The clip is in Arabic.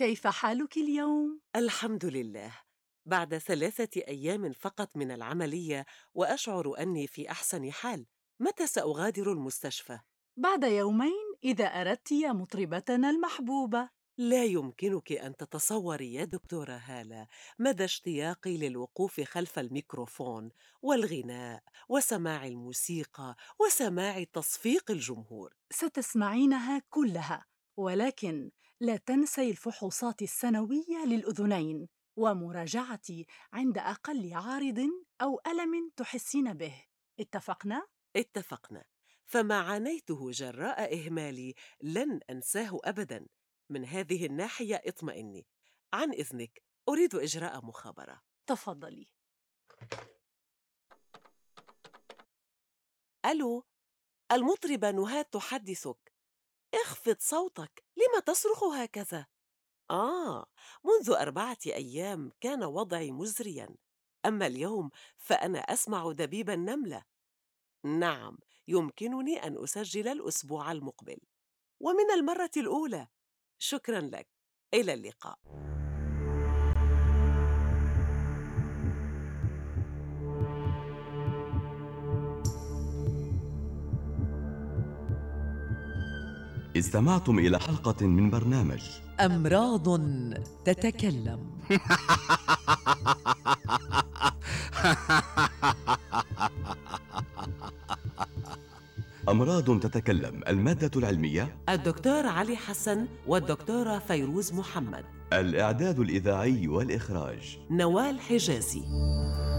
كيف حالك اليوم؟ الحمد لله. بعد 3 أيام فقط من العملية وأشعر أني في أحسن حال. متى سأغادر المستشفى؟ بعد يومين إذا أردت يا مطربتنا المحبوبة. لا يمكنك أن تتصوري يا دكتورة هالة مدى اشتياقي للوقوف خلف الميكروفون والغناء وسماع الموسيقى وسماع تصفيق الجمهور. ستسمعينها كلها، ولكن لا تنسي الفحوصات السنوية للأذنين ومراجعتي عند أقل عارض أو ألم تحسين به. اتفقنا؟ اتفقنا. فما عانيته جراء إهمالي لن أنساه أبداً. من هذه الناحية اطمئني. عن إذنك، أريد إجراء مخابرة. تفضلي. ألو، المطربة نهاد تحدثك. اخفض صوتك، لم تصرخ هكذا؟ منذ 4 أيام كان وضعي مزرياً، أما اليوم فأنا أسمع دبيب النملة. نعم، يمكنني أن أسجل الأسبوع المقبل، ومن المرة الأولى. شكراً لك. إلى اللقاء. استمعتم إلى حلقة من برنامج أمراض تتكلم. أمراض تتكلم. المادة العلمية الدكتور علي حسن والدكتورة فيروز محمد. الإعداد الإذاعي والإخراج نوال حجازي.